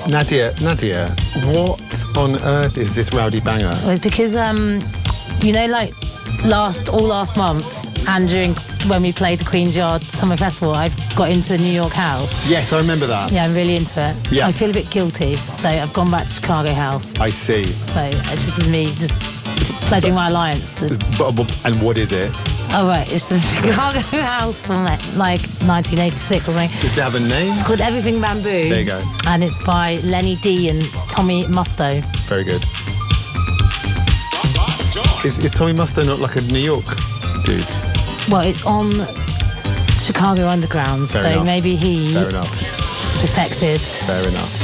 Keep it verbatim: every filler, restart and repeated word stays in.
Nadia, Nadia, what on earth is this rowdy banger? Well, it's because, um, you know, like last all last month and during when we played the Queen's Yard Summer Festival, I got into New York House. Yes, I remember that. Yeah, I'm really into it. Yeah. I feel a bit guilty, so I've gone back to Chicago House. I see. So it's just me just pledging my alliance to... But, but, and what is it? Oh, right, it's some Chicago House from like, like nineteen eighty-six or something. Does it have a name? It's called Everything Bamboo. There you go. And it's by Lenny D and Tommy Musto. Very good. Is, is Tommy Musto not like a New York dude? Well, it's on Chicago Underground, Fair so enough. maybe he Fair enough. defected. Fair enough.